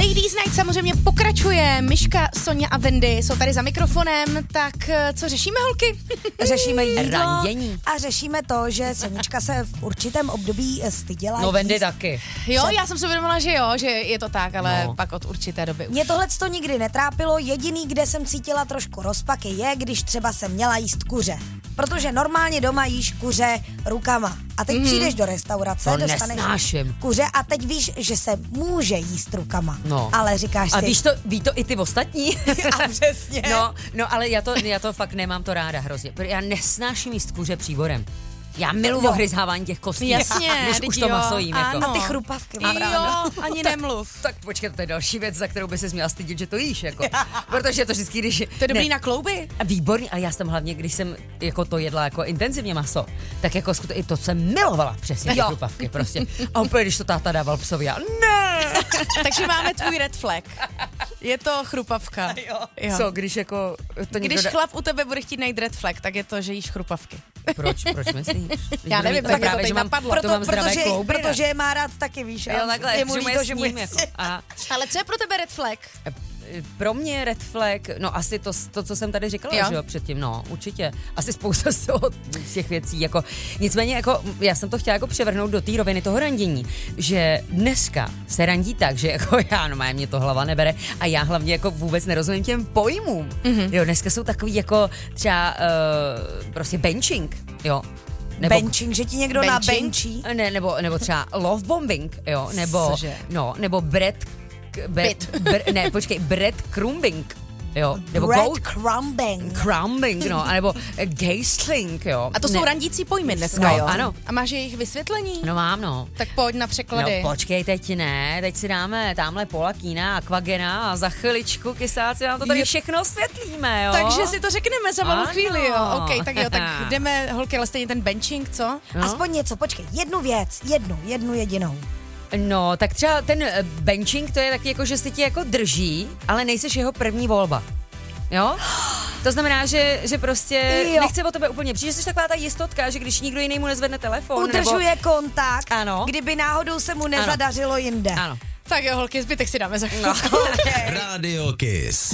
Ladies Night samozřejmě pokračuje. Miška, Sonja a Wendy jsou tady za mikrofonem, tak co řešíme, holky? Řešíme jídlo randění. a řešíme to, že Sonička se v určitém období styděla. No Wendy taky. Jo, já jsem si uvědomila, že jo, že je to tak, ale pak od určité doby už. Mě tohleto nikdy netrápilo, jediný, kde jsem cítila trošku rozpaky, je, když třeba jsem měla jíst kuře. Protože normálně doma jíš kuře rukama. A teď přijdeš do restaurace, To dostaneš nesnáším. kuře a teď víš, že se může jíst rukama. No. Ale říkáš A si... ví to i ty ostatní? A přesně. No, ale já to fakt nemám to ráda hrozně. Já nesnáším jíst kuře příborem. Já miluji ohryzávání těch kostí. Jasně, než už to jo, maso jím. Jako. A ty chrupavky mám ráda. Jo, ani nemluv. Tak počkej, to je další věc, za kterou by se měla stydět, že to jíš, jako. Protože to vždycky, když... To je dobrý na klouby. A výborný, a já jsem hlavně, když jsem jako to jedla jako intenzivně maso, tak jako i to jsem milovala přesně ty chrupavky prostě. A úplně, když to táta dával psovi, já ne! Takže máme tvůj red flag. Je to chrupavka. Jo. Co, když jako... To Když chlap u tebe bude chtít najít red flag, tak je to, že jíš chrupavky. Proč myslíš? Já nevím, tak mě to teď napadlo. To mám zdravé klouby. Protože je má rád taky, víš. Jo, takhle, je mu že líto, že s mu ním je... jako. A Ale co je pro tebe red flag? pro mě red flag, no asi to co jsem tady říkala, že jo, předtím, no, určitě. Asi spousta z těch věcí, jako, nicméně, jako, já jsem to chtěla jako převrhnout do té roviny toho randění, že dneska se randí tak, že jako já, no mě to hlava nebere a já hlavně jako vůbec nerozumím těm pojmům, jo, dneska jsou takový jako třeba prostě benching, jo. Benching, že ti někdo nabenčí? Ne, nebo třeba love bombing, jo, nebo bread crumbing, jo, nebo crumbing, no, anebo ghastling, jo. A to jsou randící pojmy dneska, jo? Ano. A máš jejich vysvětlení? No mám, no. Tak pojď na překlady. No počkej, teď si dáme tamhle Paula Kína, Aquagena a za chviličku, kysáci, vám to tady všechno osvětlíme, jo. Takže si to řekneme za malou chvíli, jo. OK, tak jo, tak jdeme, holky, ale stejně ten benching, co? No? Aspoň něco, počkej, jednu věc, jednu jedinou. No, tak třeba ten benching, to je taky jako, že si tě jako drží, ale nejseš jeho první volba. Jo? To znamená, že prostě nechce o tebe úplně přijít, že jsi taková ta jistotka, že když nikdo jiný mu nezvedne telefon. Udržuje kontakt, ano. Kdyby náhodou se mu nezadařilo jinde. Ano. Tak jo, holky, zbytek si dáme za chvíli. Radio Kiss.